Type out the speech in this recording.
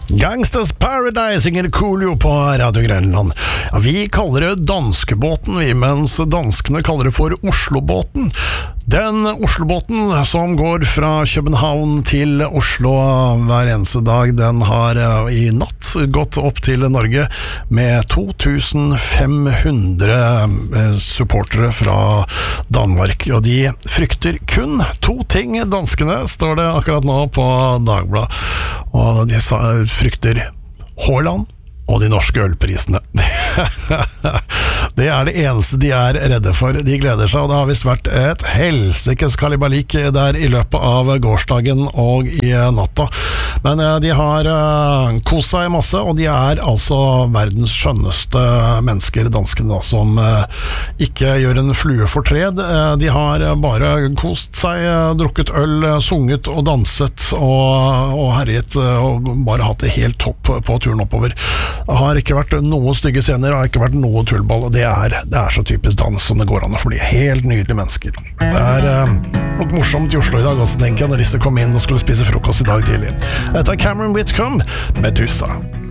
Gangsters Paradise, Inger Coolio på Radio Grønland. Ja, vi kaller det danskebåten, mens danskene kaller det for Oslobåten. Den Oslobåten som går fra København til Oslo hver eneste dag, den har i natt gått opp til Norge med 2500 supportere fra Danmark, og de frykter kun to ting, danskene, står det akkurat nå på Dagbladet, og de frykter Haaland og de norske ølprisene. Det det eneste de redde for. De gleder seg, og det har vist vært et helsikes kalibalik der i løpet av gårsdagen og i natta. Men de har kost seg masse, og de altså verdens skjønneste mennesker, danskene da, som ikke gjør en flue for tred. De har bare kost seg, drukket øl, sunget og danset og herjet, og bare hatt det helt topp på turen oppover. Det har ikke vært noen stygge scener, det har ikke vært noe tullball, og det så typisk dans som det går an for de helt nydelige mennesker. Det noe morsomt i Oslo i dag også, tenker jeg, når disse kom inn og skulle spise frokost i dag tidlig. Dette Cameron Whitcomb, Medusa.